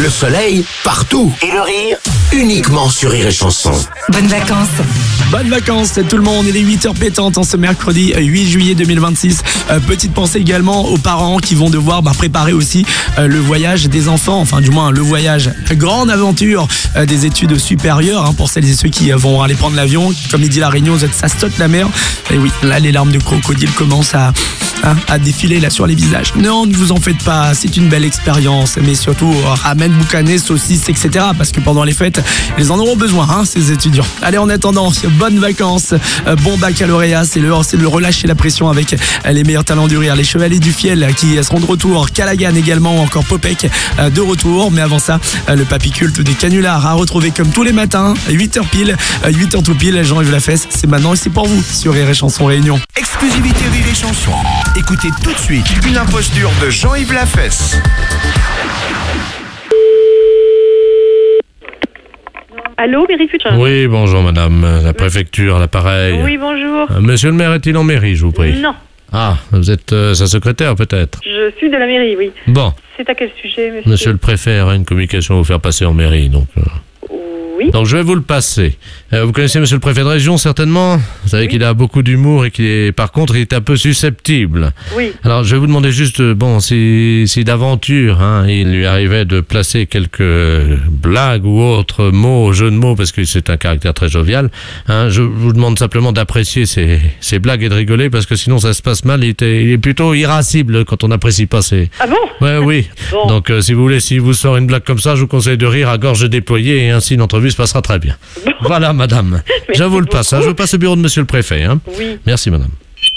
le soleil partout et le rire uniquement sur Rire et Chanson. Bonnes vacances. Bonnes vacances tout le monde, il est 8h pétantes en ce mercredi 8 juillet 2026. Petite pensée également aux parents qui vont devoir préparer aussi le voyage des enfants, enfin du moins le voyage, la grande aventure des études supérieures pour celles et ceux qui vont aller prendre l'avion. Comme il dit la Réunion, ça saute la mer. Et oui, là les larmes de crocodile commencent à défiler là sur les visages. Non, ne vous en faites pas, c'est une belle expérience, mais surtout ramène boucané, saucisses, etc. parce que pendant les fêtes, ils en auront besoin, ces étudiants. Allez, en attendant, bonnes vacances, bon baccalauréat, c'est de relâcher la pression avec les meilleurs talents du rire, les Chevaliers du Fiel qui seront de retour, Callaghan également, ou encore Popek de retour, mais avant ça, le papy culte des canulars à retrouver comme tous les matins, 8h pile, 8h tout pile, Jean-Yves Lafesse, c'est maintenant et c'est pour vous sur Rire et Chanson Réunion. Exclusivité Rire et Chanson. Écoutez tout de suite une imposture de Jean-Yves Lafesse. Allô, mairie future. Oui, bonjour madame, la préfecture, l'appareil. Oui, bonjour. Monsieur le maire est-il en mairie, je vous prie? Non, Ah, vous êtes sa secrétaire peut-être? je suis de la mairie, oui. Bon, C'est à quel sujet, monsieur? monsieur le préfet aura une communication à vous faire passer en mairie, donc Oui. je vais vous le passer. Vous connaissez monsieur le préfet de région, certainement? Vous savez qu'il a beaucoup d'humour et par contre, il est un peu susceptible. Oui. Alors, je vais vous demander juste, si d'aventure, il lui arrivait de placer quelques blagues ou autres mots, jeux de mots, parce que c'est un caractère très jovial, je vous demande simplement d'apprécier ces blagues et de rigoler, parce que sinon ça se passe mal. Il est plutôt irascible quand on n'apprécie pas ses... Ah bon? Ouais, oui. Bon. Donc, si vous voulez, s'il vous sort une blague comme ça, je vous conseille de rire à gorge déployée, et ainsi l'entrevue se passera très bien. Bon. Voilà, madame. Je vous le passe. Je passe au bureau de monsieur le préfet. Oui. Merci, madame.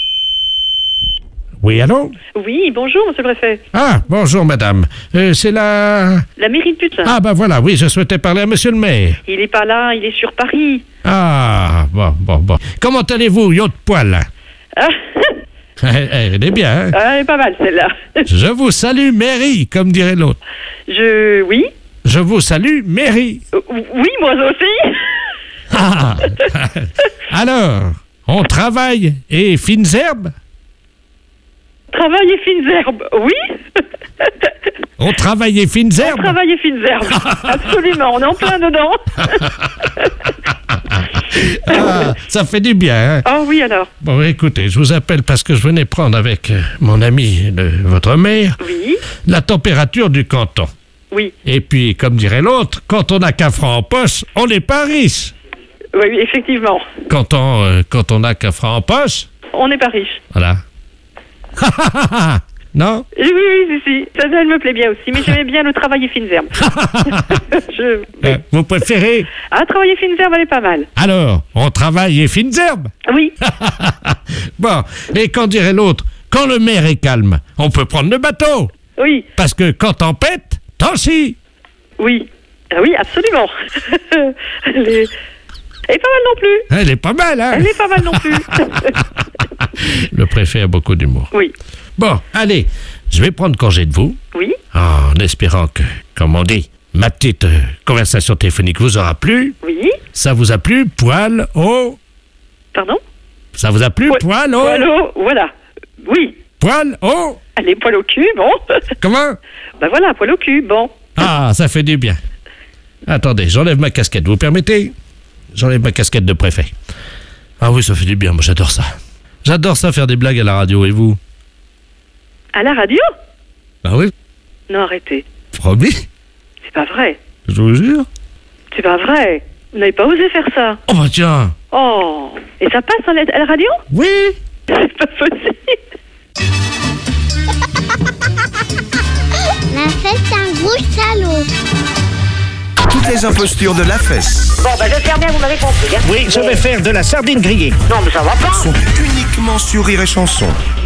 Oui, allô? Oui, bonjour, monsieur le préfet. Ah, bonjour, madame. C'est la... La mairie de Pute. Ah, voilà, oui, je souhaitais parler à monsieur le maire. Il est pas là, il est sur Paris. Ah, bon. Comment allez-vous, yacht poil? Ah, Elle est bien, elle est pas mal, celle-là. Je vous salue, mairie, comme dirait l'autre. Oui. Je vous salue, mairie. Oui, moi aussi. Ah. Alors, on travaille et fines herbes? Travail et fines herbes, oui. On travaille et fines herbes? Travail et fines herbes, absolument, on est en plein dedans. Ah, ça fait du bien, Ah oui, alors. Bon, écoutez, je vous appelle parce que je venais prendre avec mon ami, votre maire, Oui, la température du canton. oui. Et puis, comme dirait l'autre, quand on n'a qu'un franc en poche, on n'est pas riche. Oui, effectivement. Quand on n'a qu'un franc en poche, On n'est pas riche. voilà. Non? Oui, si. Ça, elle me plaît bien aussi, mais j'aimais bien le travail et fines herbes. Vous préférez? Ah, travail et fines herbes, elle est pas mal. Alors, on travaille et fines herbes? Oui. Bon, et quand dirait l'autre, quand le maire est calme, on peut prendre le bateau. Oui, Parce que quand tempête, t'en chie. oui. Ah oui, absolument. Elle est pas mal non plus. Elle est pas mal, hein? Elle est pas mal non plus. Le préfet a beaucoup d'humour. Oui. Bon, allez, je vais prendre congé de vous, Oui. en espérant que, comme on dit, ma petite conversation téléphonique vous aura plu. Oui. Ça vous a plu, poil au... Pardon? Ça vous a plu, poil au... Allô, voilà. Oui. Poil au... Allez, poil au cul, bon. Comment? Ben voilà, poil au cul, bon. Ah, ça fait du bien. Attendez, j'enlève ma casquette, vous permettez? J'enlève ma casquette de préfet. Ah oui, ça fait du bien, moi j'adore ça. J'adore ça, faire des blagues à la radio, et vous? À la radio? Bah oui, Non, arrêtez. promis, C'est pas vrai. je vous jure. C'est pas vrai. Vous n'avez pas osé faire ça. Oh bah tiens. Oh. Et ça passe à la radio? Oui. C'est pas possible. La fesse, c'est un gros salaud. Toutes les impostures de Lafesse Bon, ben, j'espère bien que vous m'avez compris. Oui, je vais faire de la sardine grillée. Non, mais ça va pas. sont uniquement sur Rire et Chanson.